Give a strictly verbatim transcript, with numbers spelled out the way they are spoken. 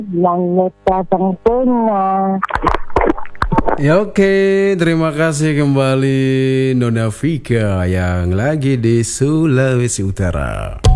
Langit tentunya. Ya oke, terima kasih kembali Nona Vika yang lagi di Sulawesi Utara.